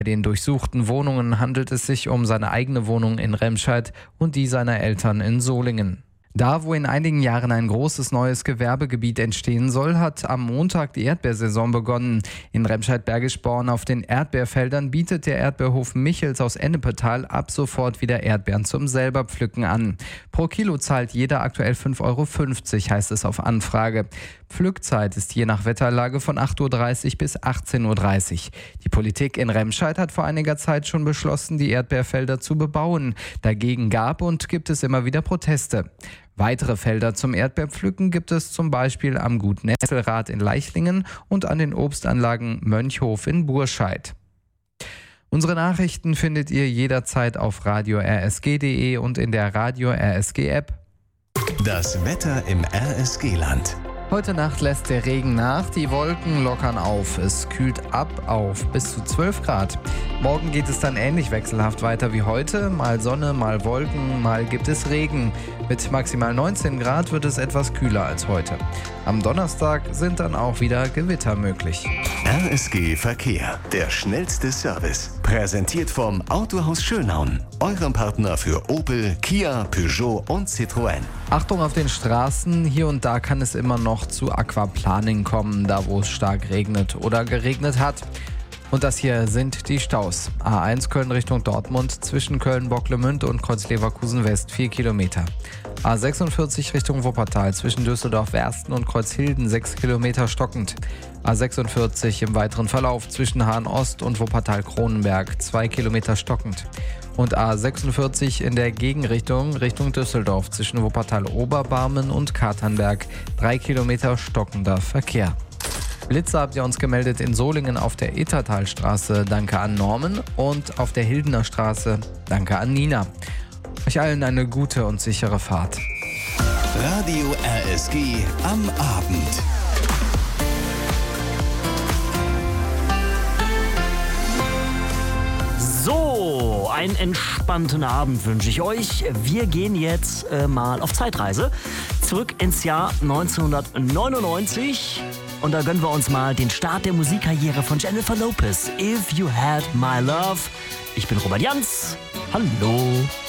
Bei den durchsuchten Wohnungen handelt es sich um seine eigene Wohnung in Remscheid und die seiner Eltern in Solingen. Da, wo in einigen Jahren ein großes neues Gewerbegebiet entstehen soll, hat am Montag die Erdbeersaison begonnen. In Remscheid-Bergisch-Born auf den Erdbeerfeldern bietet der Erdbeerhof Michels aus Ennepetal ab sofort wieder Erdbeeren zum selber pflücken an. Pro Kilo zahlt jeder aktuell 5,50 Euro, heißt es auf Anfrage. Pflückzeit ist je nach Wetterlage von 8.30 Uhr bis 18.30 Uhr. Die Politik in Remscheid hat vor einiger Zeit schon beschlossen, die Erdbeerfelder zu bebauen. Dagegen gab und gibt es immer wieder Proteste. Weitere Felder zum Erdbeerpflücken gibt es zum Beispiel am Gut Nesselrath in Leichlingen und an den Obstanlagen Mönchhof in Burscheid. Unsere Nachrichten findet ihr jederzeit auf radio-rsg.de und in der Radio RSG App. Das Wetter im RSG-Land. Heute Nacht lässt der Regen nach, die Wolken lockern auf. Es kühlt ab auf bis zu 12 Grad. Morgen geht es dann ähnlich wechselhaft weiter wie heute. Mal Sonne, mal Wolken, mal gibt es Regen. Mit maximal 19 Grad wird es etwas kühler als heute. Am Donnerstag sind dann auch wieder Gewitter möglich. RSG Verkehr, der schnellste Service. Präsentiert vom Autohaus Schönhaun. Eurem Partner für Opel, Kia, Peugeot und Citroën. Achtung auf den Straßen, hier und da kann es immer noch zu Aquaplaning kommen, da wo es stark regnet oder geregnet hat. Und das hier sind die Staus. A1 Köln Richtung Dortmund, zwischen Köln-Bocklemünd und Kreuz-Leverkusen West 4 Kilometer. A46 Richtung Wuppertal, zwischen Düsseldorf-Wersten und Kreuzhilden 6 Kilometer stockend. A46 im weiteren Verlauf zwischen Hahn-Ost und Wuppertal-Kronenberg 2 Kilometer stockend. Und A46 in der Gegenrichtung Richtung Düsseldorf zwischen Wuppertal-Oberbarmen und Katernberg 3 Kilometer stockender Verkehr. Blitze habt ihr uns gemeldet in Solingen auf der Ettertalstraße, danke an Norman, und auf der Hildener Straße, danke an Nina. Euch allen eine gute und sichere Fahrt. Radio RSG am Abend. So, einen entspannten Abend wünsche ich euch. Wir gehen jetzt mal auf Zeitreise zurück ins Jahr 1999 und da gönnen wir uns mal den Start der Musikkarriere von Jennifer Lopez. If You Had My Love. Ich bin Robert Jans. Hallo.